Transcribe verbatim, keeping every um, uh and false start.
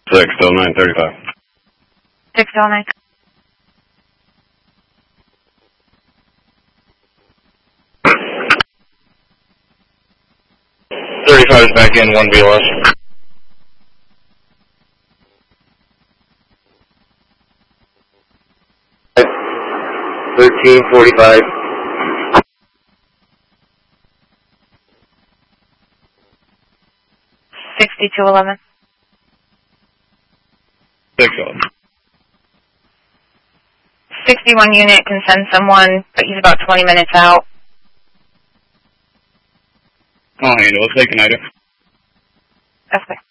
Six till nine thirty-five. Six till nine. Thirty-five is back in, one B L S. Thirteen forty-five. Sixty-two eleven. Six eleven. Sixty-one unit can send someone, but he's about twenty minutes out. I'll handle it. Take an item. Okay.